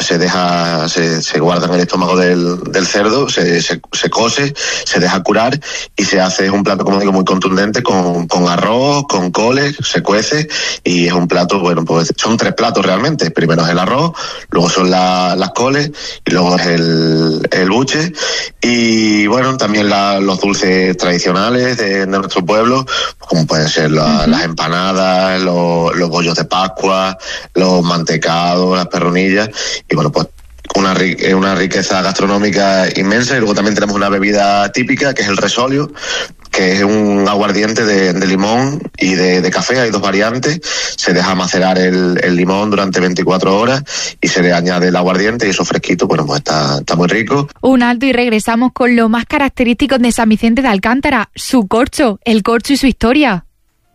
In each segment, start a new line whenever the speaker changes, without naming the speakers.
se guarda en el estómago del cerdo, se cose, se deja curar y se hace un plato, como digo, muy contundente con arroz, con coles, se cuece y es un plato, bueno, pues son 3 platos realmente. Primero es el arroz, luego son las coles y luego es el buche. Y bueno, también los dulces tradicionales de nuestro pueblo, como pueden ser las empanadas, los bollos de Pascua, los mantecados, las perronillas, y bueno, pues una riqueza gastronómica inmensa. Y luego también tenemos una bebida típica que es el resolio, que es un aguardiente de limón y de café. Hay 2 variantes. Se deja macerar el limón durante 24 horas y se le añade el aguardiente y eso fresquito, bueno, pues está muy rico.
Un alto y regresamos con lo más característico de San Vicente de Alcántara, su corcho, el corcho y su historia.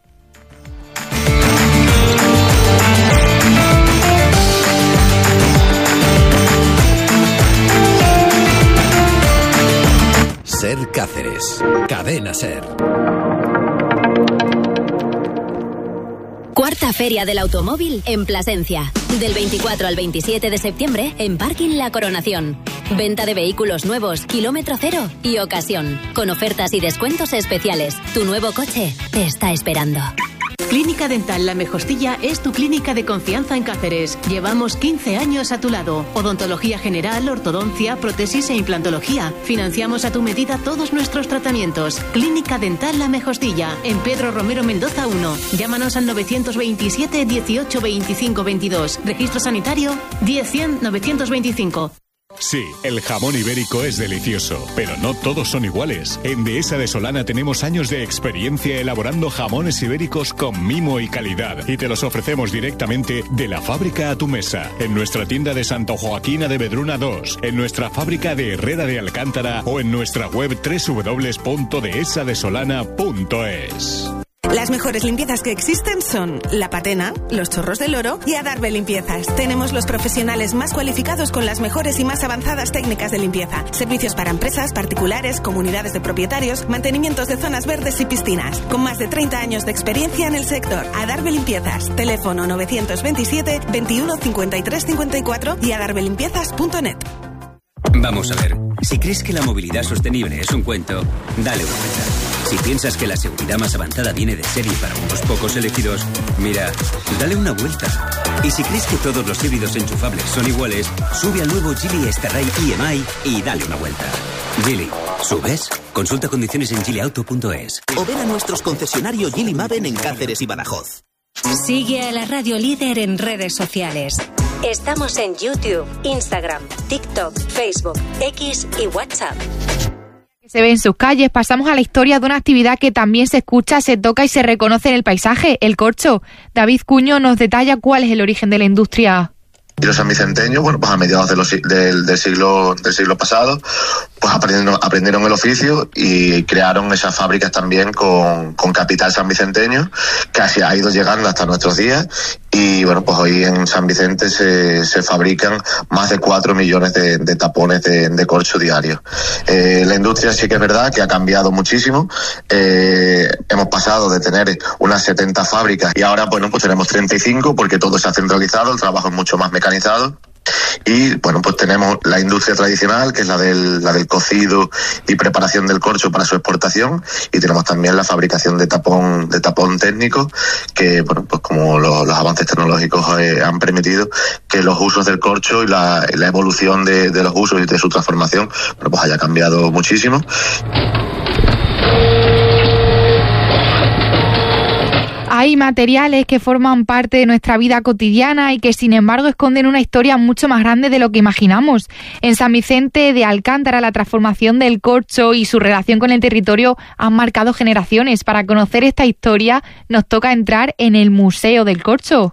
Ser Cáceres, Cadena Ser.
Cuarta Feria del Automóvil en Plasencia. Del 24 al 27 de septiembre en Parking La Coronación. Venta de vehículos nuevos, kilómetro cero y ocasión. Con ofertas y descuentos especiales. Tu nuevo coche te está esperando.
Clínica Dental La Mejostilla es tu clínica de confianza en Cáceres. Llevamos 15 años a tu lado. Odontología general, ortodoncia, prótesis e implantología. Financiamos a tu medida todos nuestros tratamientos. Clínica Dental La Mejostilla, en Pedro Romero Mendoza 1. Llámanos al 927 18 25 22. Registro sanitario 10 100 925.
Sí, el jamón ibérico es delicioso, pero no todos son iguales. En Dehesa de Solana tenemos años de experiencia elaborando jamones ibéricos con mimo y calidad y te los ofrecemos directamente de la fábrica a tu mesa, en nuestra tienda de Santa Joaquina de Vedruna 2, en nuestra fábrica de Herrera de Alcántara o en nuestra web www.dehesadesolana.es.
Las mejores limpiezas que existen son La Patena, Los Chorros del Oro y Adarve Limpiezas. Tenemos los profesionales más cualificados con las mejores y más avanzadas técnicas de limpieza. Servicios para empresas, particulares, comunidades de propietarios, mantenimientos de zonas verdes y piscinas. Con más de 30 años de experiencia en el sector. Adarve Limpiezas. Teléfono 927 21 53 54 y adarvelimpiezas.net.
Vamos a ver, si crees que la movilidad sostenible es un cuento, dale una vuelta. Si piensas que la seguridad más avanzada viene de serie para unos pocos elegidos, mira, dale una vuelta. Y si crees que todos los híbridos enchufables son iguales, sube al nuevo Geely Starray EMI y dale una vuelta. Geely, ¿subes? Consulta condiciones en geelyauto.es.
O ven a nuestros concesionarios Geely Maven en Cáceres y Badajoz.
Sigue a la radio líder en redes sociales. Estamos en YouTube, Instagram, TikTok, Facebook, X y WhatsApp.
Se ve en sus calles. Pasamos a la historia de una actividad que también se escucha, se toca y se reconoce en el paisaje, el corcho. David Cuño nos detalla cuál es el origen de la industria.
Y los sanvicenteños, bueno, pues a mediados del siglo pasado, pues aprendieron el oficio y crearon esas fábricas también con capital sanvicenteño, que así ha ido llegando hasta nuestros días. Y bueno, pues hoy en San Vicente se fabrican más de 4 millones de tapones de corcho diarios. La industria sí que es verdad que ha cambiado muchísimo. Hemos pasado de tener unas 70 fábricas y ahora, bueno, pues tenemos 35 porque todo se ha centralizado, el trabajo es mucho más mecanizado. Y bueno, pues tenemos la industria tradicional, que es la del cocido y preparación del corcho para su exportación, y tenemos también la fabricación de tapón técnico, que bueno, pues como los avances tecnológicos han permitido que los usos del corcho y la evolución de los usos y de su transformación, bueno, pues haya cambiado muchísimo.
Hay materiales que forman parte de nuestra vida cotidiana y que sin embargo esconden una historia mucho más grande de lo que imaginamos. En San Vicente de Alcántara la transformación del corcho y su relación con el territorio han marcado generaciones. Para conocer esta historia nos toca entrar en el Museo del Corcho.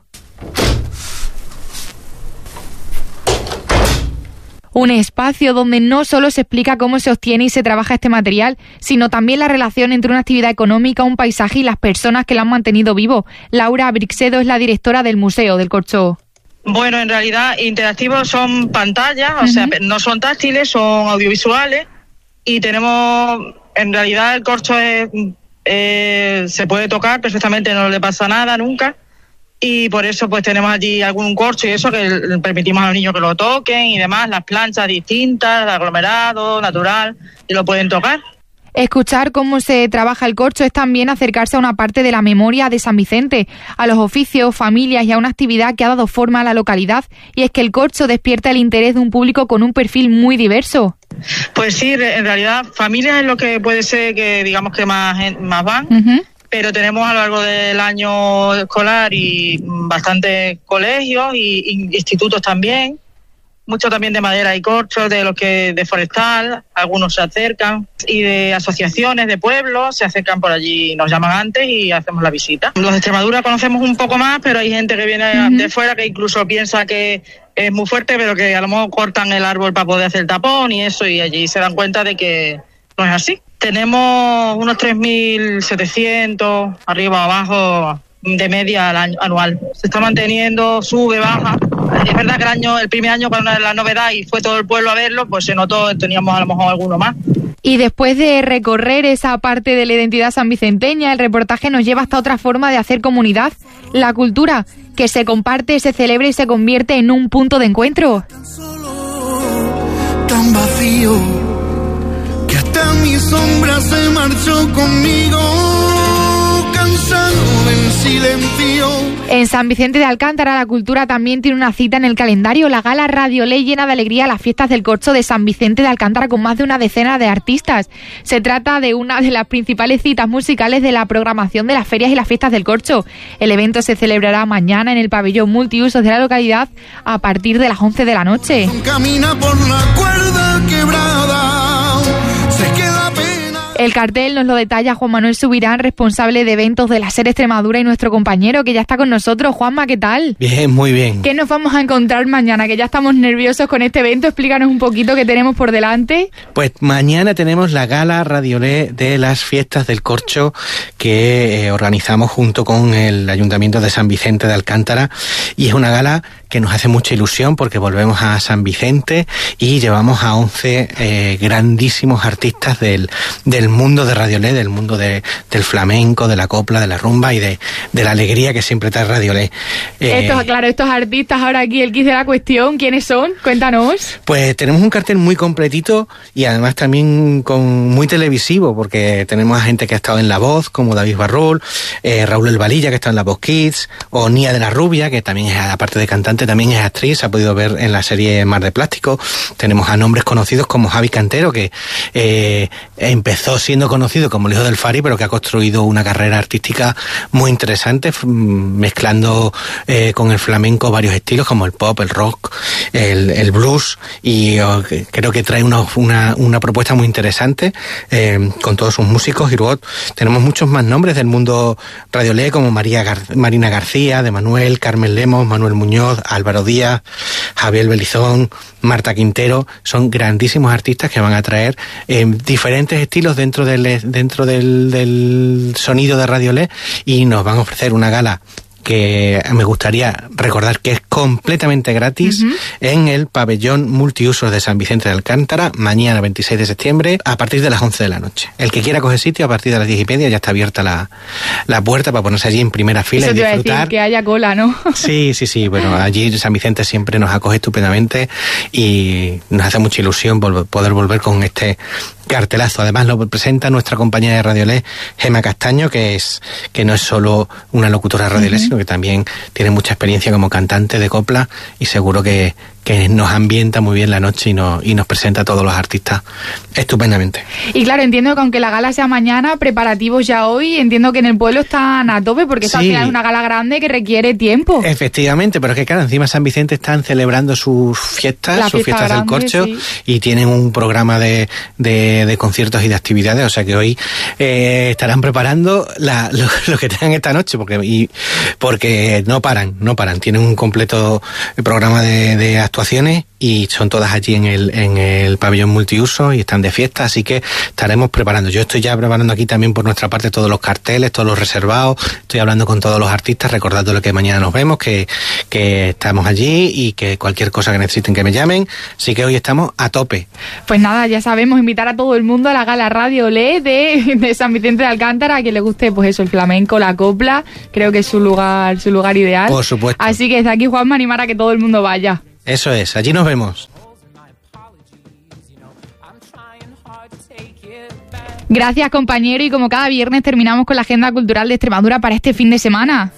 Un espacio donde no solo se explica cómo se obtiene y se trabaja este material, sino también la relación entre una actividad económica, un paisaje y las personas que lo han mantenido vivo. Laura Brixedo es la directora del Museo del Corcho.
Bueno, en realidad interactivos son pantallas, o sea, no son táctiles, son audiovisuales, y tenemos, en realidad el corcho se puede tocar perfectamente, no le pasa nada nunca. y por eso pues tenemos allí algún corcho y eso que permitimos a los niños que lo toquen y demás, las planchas distintas, el aglomerado, natural, y lo pueden tocar.
Escuchar cómo se trabaja el corcho es también acercarse a una parte de la memoria de San Vicente, a los oficios, familias y a una actividad que ha dado forma a la localidad, y es que el corcho despierta el interés de un público con un perfil muy diverso.
Pues sí, en realidad familias es lo que puede ser que digamos que más van, pero tenemos a lo largo del año escolar y bastantes colegios y institutos también. Mucho también de madera y corcho, de los que de forestal, algunos se acercan, y de asociaciones de pueblos se acercan por allí, nos llaman antes y hacemos la visita. Los de Extremadura conocemos un poco más, pero hay gente que viene de fuera que incluso piensa que es muy fuerte, pero que a lo mejor cortan el árbol para poder hacer el tapón y eso, y allí se dan cuenta de que no es así. Tenemos unos 3.700 arriba o abajo de media anual. Se está manteniendo, sube, baja. Es verdad que el primer año, cuando era la novedad y fue todo el pueblo a verlo, pues se notó, teníamos a lo mejor alguno más.
Y después de recorrer esa parte de la identidad sanvicenteña, el reportaje nos lleva hasta otra forma de hacer comunidad, la cultura, que se comparte, se celebra y se convierte en un punto de encuentro.
Tan vacío que hasta mi sombra se marchó conmigo, cansado del silencio.
En San Vicente de Alcántara, la cultura también tiene una cita en el calendario. La gala Radiolé llena de alegría las fiestas del corcho de San Vicente de Alcántara con más de una decena de artistas. Se trata de una de las principales citas musicales de la programación de las ferias y las fiestas del corcho. El evento se celebrará mañana en el pabellón multiusos de la localidad a partir de las 11 de la noche.
Camina por la cuerda quebrada, se queda pena.
El cartel nos lo detalla Juan Manuel Subirán, responsable de eventos de la SER Extremadura, y nuestro compañero que ya está con nosotros. Juanma, ¿qué tal?
Bien, muy bien.
¿Qué nos vamos a encontrar mañana? Que ya estamos nerviosos con este evento. Explícanos un poquito qué tenemos por delante.
Pues mañana tenemos la gala Radiolé de las fiestas del corcho que organizamos junto con el Ayuntamiento de San Vicente de Alcántara, y es una gala que nos hace mucha ilusión porque volvemos a San Vicente y llevamos a 11 grandísimos artistas del mundo de Radiolé, del mundo del flamenco, de la copla, de la rumba y de la alegría que siempre trae Radiolé.
Estos artistas, ahora aquí el quiz de la cuestión, ¿quiénes son? Cuéntanos.
Pues tenemos un cartel muy completito y además también muy televisivo, porque tenemos a gente que ha estado en La Voz, como David Barrul, Raúl El Valilla, que está en La Voz Kids, o Nia de la Rubia, que también es, aparte de cantante, también es actriz, se ha podido ver en la serie Mar de Plástico. Tenemos a nombres conocidos como Javi Cantero, que empezó siendo conocido como el hijo del Fari, pero que ha construido una carrera artística muy interesante, mezclando con el flamenco varios estilos como el pop, el rock, el blues, y creo que trae una propuesta muy interesante con todos sus músicos. Y luego tenemos muchos más nombres del mundo Radiolé, como Marina García, de Manuel, Carmen Lemos, Manuel Muñoz, Álvaro Díaz, Javier Belizón, Marta Quintero. Son grandísimos artistas que van a traer diferentes estilos dentro del sonido de Radiolé, y nos van a ofrecer una gala que me gustaría recordar que es completamente gratis en el pabellón multiusos de San Vicente de Alcántara, mañana 26 de septiembre, a partir de las 11 de la noche. El que quiera coger sitio, a partir de las 10:30 ya está abierta la puerta para ponerse allí en primera fila.
Eso
y disfrutar.
Te iba a decir, que haya cola, ¿no?
Sí. Bueno, allí San Vicente siempre nos acoge estupendamente y nos hace mucha ilusión poder volver con este cartelazo. Además lo presenta nuestra compañera de Radiolé, Gema Castaño, que no es solo una locutora de Radiolé, sino que también tiene mucha experiencia como cantante de copla, y seguro que nos ambienta muy bien la noche y nos presenta a todos los artistas estupendamente. Y
claro, entiendo que aunque la gala sea mañana, preparativos ya hoy, entiendo que en el pueblo están a tope, porque esta es una gala grande que requiere tiempo.
Efectivamente, pero es que claro, encima San Vicente están celebrando sus fiestas del corcho, y tienen un programa de conciertos y de actividades, o sea que hoy estarán preparando lo que tengan esta noche, porque no paran, tienen un completo programa de actuaciones actuaciones y son todas allí en el pabellón multiuso y están de fiesta, así que estaremos preparando. Yo estoy ya preparando aquí también por nuestra parte todos los carteles, todos los reservados, estoy hablando con todos los artistas, recordándole que mañana nos vemos, que estamos allí y que cualquier cosa que necesiten que me llamen, así que hoy estamos a tope.
Pues nada, ya sabemos, invitar a todo el mundo a la gala Radio Le de San Vicente de Alcántara, a quien le guste pues eso, el flamenco, la copla, creo que es su lugar ideal.
Por supuesto.
Así que desde aquí, Juanma, animar a que todo el mundo vaya.
Eso es, allí nos vemos.
Gracias, compañero, y como cada viernes terminamos con la agenda cultural de Extremadura para este fin de semana.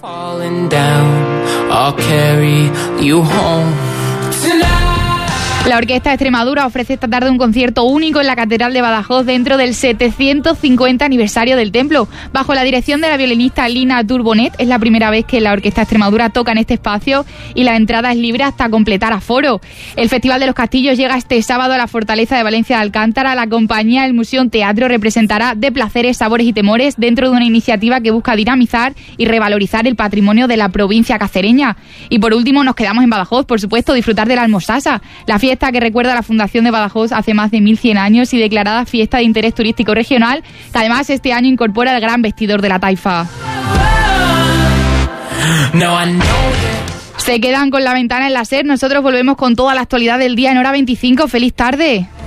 La Orquesta de Extremadura ofrece esta tarde un concierto único en la Catedral de Badajoz dentro del 750 aniversario del templo. Bajo la dirección de la violinista Lina Turbonet, es la primera vez que la Orquesta de Extremadura toca en este espacio y la entrada es libre hasta completar aforo. El Festival de los Castillos llega este sábado a la Fortaleza de Valencia de Alcántara. La compañía El Museo Teatro representará De placeres, sabores y temores dentro de una iniciativa que busca dinamizar y revalorizar el patrimonio de la provincia cacereña. Y por último nos quedamos en Badajoz, por supuesto, disfrutar de la Almosasa, la fiesta que recuerda a la fundación de Badajoz hace más de 1100 años y declarada fiesta de interés turístico regional, que además este año incorpora el gran vestidor de la Taifa. Se quedan con La Ventana en la SER, nosotros volvemos con toda la actualidad del día en hora 25. ¡Feliz tarde!